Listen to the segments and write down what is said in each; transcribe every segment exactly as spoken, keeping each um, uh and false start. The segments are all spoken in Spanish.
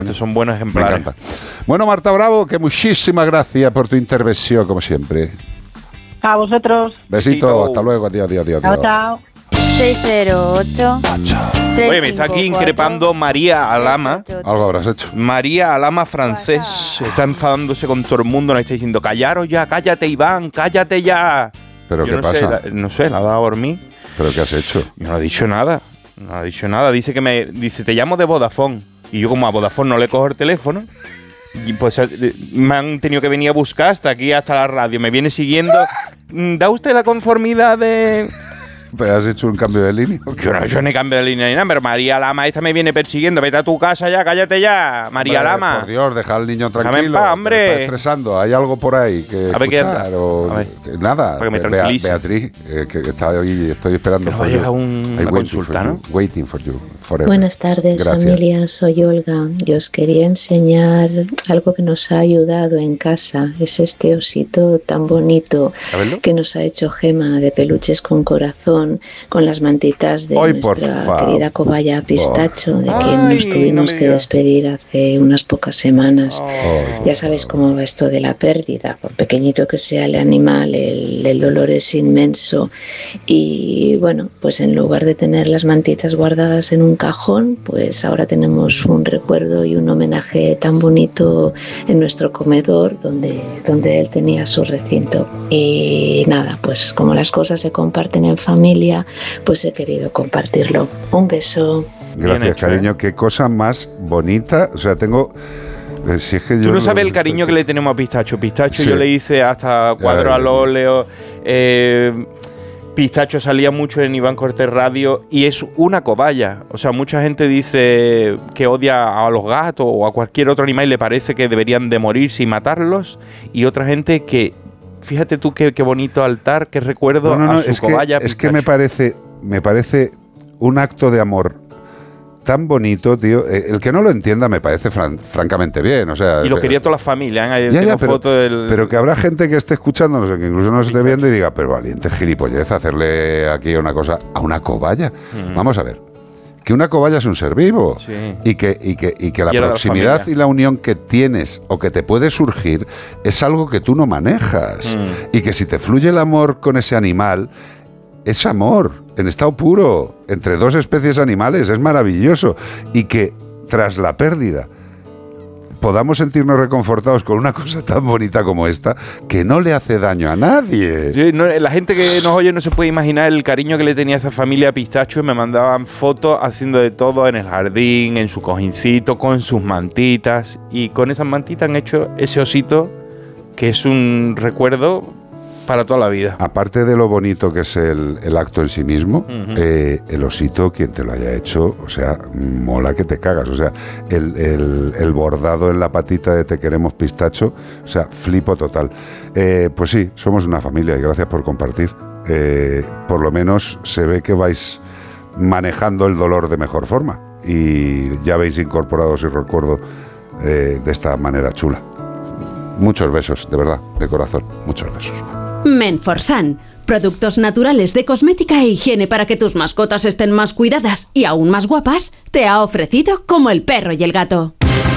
Estos son buenos ejemplares. Me encanta. Bueno, Marta Bravo, que muchísimas gracias por tu intervención, como siempre. A vosotros. Besito, Besito. Hasta luego. Adiós, adiós, adiós. Chao, chao. seis cero ocho Oye, me está aquí increpando María Alama. Algo habrás hecho. María Alama francés. Está enfadándose con todo el mundo. Nos está diciendo, callaros ya, cállate Iván, cállate ya. ¿Pero Yo qué no pasa? Sé, la, no sé, la ha dado a dormir. ¿Pero qué has hecho? No ha dicho nada. No ha dicho nada. Dice que me... Dice, te llamo de Vodafone. Y yo como a Vodafone no le cojo el teléfono. Y pues me han tenido que venir a buscar hasta aquí, hasta la radio. Me viene siguiendo. ¿Da usted la conformidad de...? ¿Pero has hecho un cambio de línea? Yo no he hecho ni cambio de línea ni nada, pero María Lama esta me viene persiguiendo. Vete a tu casa ya, cállate ya, María Hombre, Lama. Por Dios, deja al niño Déjame tranquilo. en paz, hombre. Me está estresando. ¿Hay algo por ahí que A ver, ¿qué escuchar? anda? O, A ver. que- nada. Para que me Bea- tranquilice. Beatriz, eh, que está hoy, estoy esperando. Que nos for va a you. llegar un- I'm una waiting consulta, for ¿no? you. Waiting for you. Forever. Buenas tardes, Gracias. familia. Soy Olga. Yo os quería enseñar algo que nos ha ayudado en casa. Es este osito tan bonito A verlo. que nos ha hecho Gema, de peluches con corazón, con las mantitas de Ay, por nuestra favor. querida cobaya Pistacho, de quien Ay, nos no tuvimos me que digas. despedir hace unas pocas semanas. Oh. Ya sabéis cómo va esto de la pérdida. Por pequeñito que sea el animal, el, el dolor es inmenso. Y bueno, pues en lugar de tener las mantitas guardadas en un cajón, pues ahora tenemos un recuerdo y un homenaje tan bonito en nuestro comedor, donde, donde él tenía su recinto. Y nada, pues como las cosas se comparten en familia, pues he querido compartirlo. Un beso. Gracias, Bien hecho, cariño. Qué cosa más bonita. O sea, tengo... eh, Si es que yo Tú no sabes el cariño que le tenemos a Pistacho. Pistacho Sí. yo le hice hasta cuadros Ya, al ya. óleo. Eh, Pistacho salía mucho en Iván Cortés Radio y es una cobaya. O sea, mucha gente dice que odia a los gatos o a cualquier otro animal y le parece que deberían de morirse y matarlos. Y otra gente que, fíjate tú qué, qué bonito altar, qué recuerdo No, no, no, a su es que, cobaya. es que Pistacho. me parece, me parece un acto de amor tan bonito, tío. Eh, El que no lo entienda me parece fran- francamente bien. O sea, Y lo eh, quería toda la familia. ¿eh? Ahí Ya, tengo ya, pero, foto del... pero que habrá gente que esté escuchándonos, que incluso nos esté viendo y diga, pero valiente gilipollez hacerle aquí una cosa a una cobaya. Mm. Vamos a ver. Que una cobaya es un ser vivo. Sí. Y que, y que, y que la Y era de la proximidad familia. y la unión que tienes o que te puede surgir es algo que tú no manejas. Mm. Y que si te fluye el amor con ese animal, es amor, en estado puro, entre dos especies animales, es maravilloso. Y que tras la pérdida podamos sentirnos reconfortados con una cosa tan bonita como esta, que no le hace daño a nadie. Sí, no, la gente que nos oye no se puede imaginar el cariño que le tenía a esa familia a Pistacho. Me mandaban fotos haciendo de todo en el jardín, en su cojincito, con sus mantitas. Y con esas mantitas han hecho ese osito que es un recuerdo para toda la vida. Aparte de lo bonito que es el, el acto en sí mismo, Ujú. eh, el osito, quien te lo haya hecho, o sea, mola que te cagas. O sea, el, el- el bordado en la patita de Te queremos Pistacho, o sea, flipo total. Eh, pues sí, somos una familia y gracias por compartir. Eh, por lo menos se ve que vais manejando el dolor de mejor forma y ya habéis incorporado ese recuerdo eh, de esta manera chula. Muchos besos, de verdad, de corazón, muchos besos. Menforsan, productos naturales de cosmética e higiene para que tus mascotas estén más cuidadas y aún más guapas, te ha ofrecido Como el perro y el gato.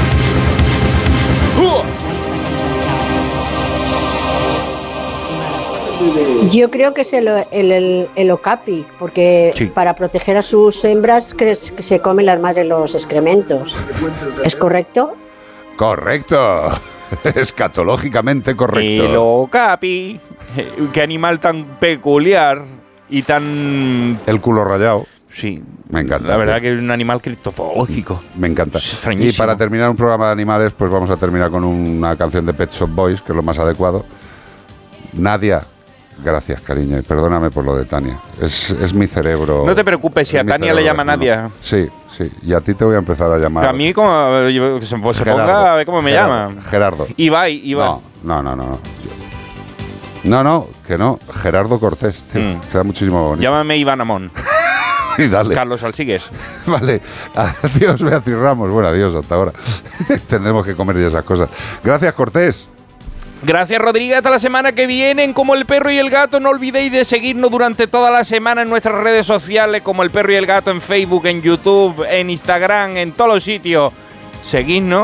Yo creo que es el, el, el, el okapi, porque Sí. para proteger a sus hembras que es- que se comen las madres los excrementos. ¿Es correcto? Correcto. Escatológicamente correcto. El okapi. Eh, Qué animal tan peculiar y tan... El culo rayado. Sí, Me encanta. la verdad que es un animal cristofógico. Me encanta. Es extrañísimo. Y para terminar un programa de animales, pues vamos a terminar con una canción de Pet Shop Boys, que es lo más adecuado. Nadia, gracias, cariño, y perdóname por lo de Tania. Es, es mi cerebro. No te preocupes, si es a mi Tania le cerebro llama latino. Nadia. Sí, sí. Y a ti te voy a empezar a llamar. A mí como yo- que se, pues se Gerardo. ponga a ver cómo me Gerardo, llama. Gerardo. Ibai, Ibai. No, no, no, no. No, no, no, que no. Gerardo Cortés, tío. Mm. Queda muchísimo más bonito. Llámame Iván Amón. Y dale. Carlos Alsigues. Vale, adiós Beatriz Ramos. Bueno, adiós hasta ahora. Tendremos que comer ya esas cosas. Gracias, Cortés. Gracias, Rodríguez. Hasta la semana que viene en Como el Perro y el Gato. No olvidéis de seguirnos durante toda la semana en nuestras redes sociales, como El Perro y el Gato, en Facebook, en YouTube, en Instagram, en todos los sitios. seguidnos